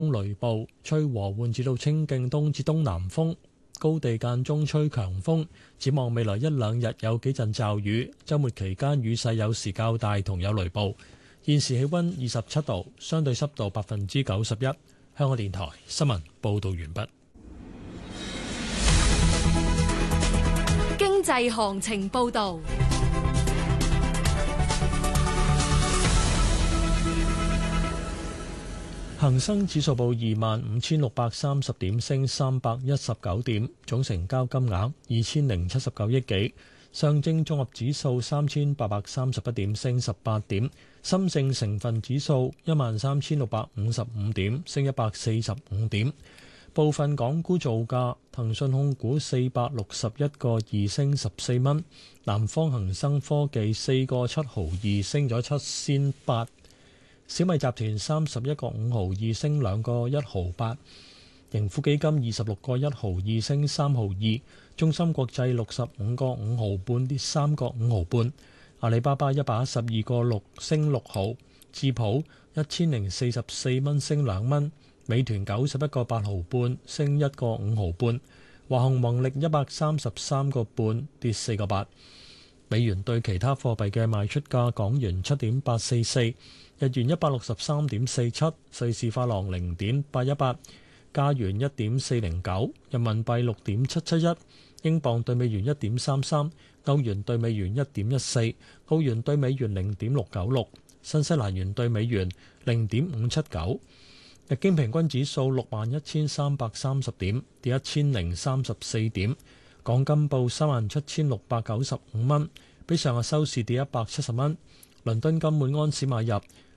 雷暴，吹和緩至到清勁東至東南風，高地間中吹強風。展望未來一兩日有幾陣驟雨，週末期間雨勢有時較大同有雷暴。現時氣溫27度，相對濕度91%。香港電台新聞報道完畢。 經濟行情報道。 恒生指數報25,630點，升319點，總成交金額2079億幾。上證綜合指數3831點，升18點。深證成分指數13,655點，升145點。部分港股造價：騰訊控股461個2升14蚊，南方恒生科技4個7毫2升咗7仙8。小米集團31個5毫2升2個1毫8，盈富基金26個1毫2升3毫2，中芯國際65個5毫半跌3個5毫半，阿里巴巴112個6升6毫，智普1044蚊升2蚊，美團91個8毫半升1個5毫半，華虹宏力133個半跌4個8。美元對其他貨幣嘅賣出價：港元7.844。日元163.47，瑞士法郎0.818，加元1.409，人民幣6.771，英鎊對美元1.33，歐元對美元1.14，澳元對美元0.696，新西蘭元對美元0.579。日經平均指數61,330點，跌1034點。港金報37,695蚊，比上日收市跌170蚊。倫敦金每安士買入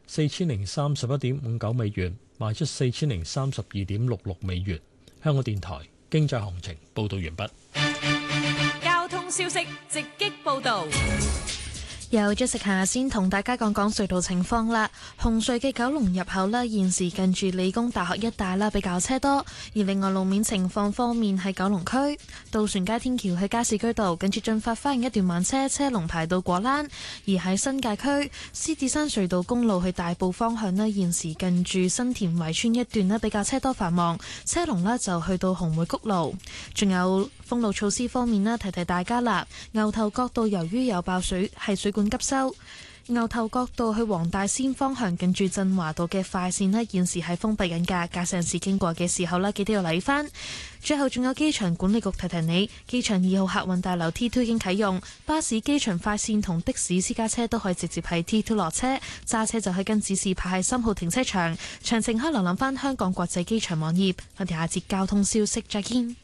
4031.59美元，賣出4032.66美元。香港電台經濟行情報道完畢。 交通消息直擊報道。 有 Jessica 先同大家講講隧道情況啦。紅隧嘅九龍入口呢，現時近住理工大學一帶啦，比較車多。而另外路面情況方面，喺九龍區渡船街天橋去加士居道，近住進發花園一段慢車，車龍排到果欄。而喺新界區獅子山隧道公路去大埔方向呢，現時近住新田圍村一段呢，比較車多繁忙，車龍呢就去到紅梅谷路。仲有封路措施方面呢，提提大家啦。牛頭角道由於有爆水，係水管急修。牛頭角道去黃大仙方向近住振華道嘅快線呢，現時係封閉緊㗎，駕駛人士經過嘅時候呢，記得要留意返。最後仲有機場管理局提提你，機場2號客運大樓 T2 已經啟用，巴士、機場快線同的士私家車都可以直接喺 T2 落車，揸車就可以跟指示排喺3號停車場。詳情可以瀏覽返香港國際機場網頁。我哋下節交通消息再見。